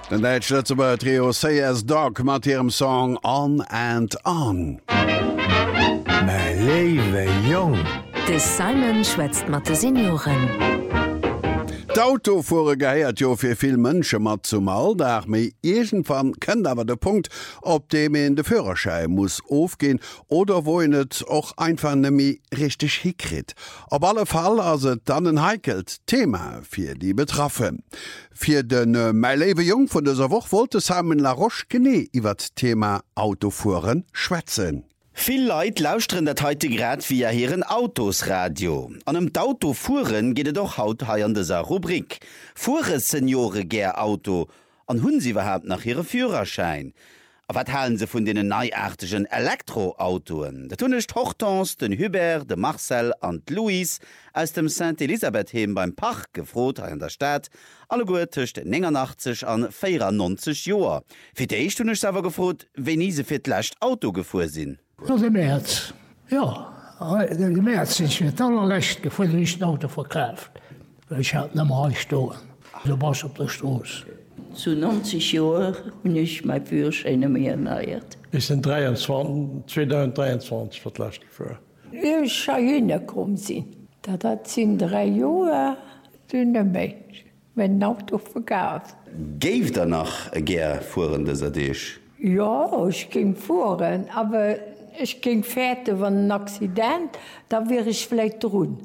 Den Deitschëtzeber Trio CS Dog mat hirem Song On and On. Mei lewe Jong. De Simon schwätzt mat de Senioren. D'Auto fuhre geheiert jo fir vill Mënsche mat zum Alldach méi irgendwann kënnt awer de Punkt, op dem en de Führerschein muss ofgehen oder wo net och einfach nemmi richtig hikrit. Op alle Fall as et dann een heikelt Thema fir die Betraffen. Fir den Mei lewe Jung vun deser Woch wollte Simon Laroche genee iwwer d Thema Autofuhren schwätzen. Viel Leiit lausren dat heute grad wie hireieren Autosradio. An dem d'Autofuhren geht doch haut ha an dieser Rubrik. Fuhre Seniore ger Auto, an hunn sie überhaupt nach ihre Führerschein. A wat halen se vun denen neuartigen Elektroautoen? Da tunnecht Hortens, den Hubert, de Marcel an Louis aus dem St. Elisabeth-Heim beim Pach gefrot in der Stadt, alle gut tcht 89 an 94 Joer. Fi déich tunnech awer gefrot, wenn i se fir d'lächt Auto gefuhr sinn. De März. Ja, de März ist mir allerlecht gefunden, ich ein Auto verkauft. Ich hatte nicht mal gestohlen. So war es auf der Straße. Zu 90 Jahren habe ich mein Führerschein mehr erneuert. Ich bin 2023 verlasst gefahren. Ich bin hingekommen. Das sind 3 Jahre, dünne Mensch, wenn ein Auto verkauft. Geif danach ger fuhrende Sadech? Ja, ich ging fahren, aber ich ging fertig von einem Accident, da wäre ich vielleicht drin.